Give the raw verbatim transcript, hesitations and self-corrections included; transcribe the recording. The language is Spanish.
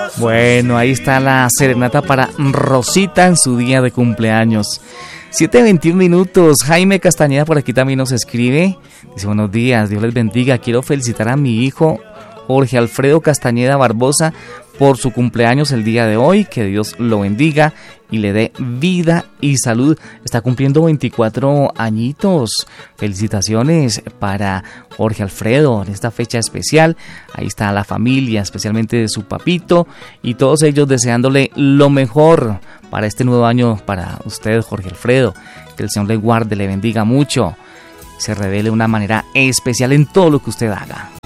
Bueno, ahí está la serenata para Rosita en su día de cumpleaños. siete veintiún minutos. Jaime Castañeda por aquí también nos escribe. Dice: buenos días, Dios les bendiga. Quiero felicitar a mi hijo Jorge Alfredo Castañeda Barbosa por su cumpleaños el día de hoy. Que Dios lo bendiga y le dé vida y salud. Está cumpliendo veinticuatro añitos. Felicitaciones para Jorge Alfredo en esta fecha especial. Ahí está la familia, especialmente de su papito, y todos ellos deseándole lo mejor para este nuevo año para usted, Jorge Alfredo. Que el Señor le guarde, le bendiga mucho, se revele de una manera especial en todo lo que usted haga.